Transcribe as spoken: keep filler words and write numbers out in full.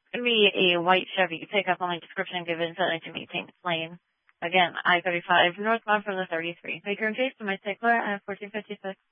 It'd be a white Chevy pickup on the description given so that to maintain its lane. Again, I thirty-five northbound from the thirty-three. Baker and Chase, my stickler at fourteen fifty-six.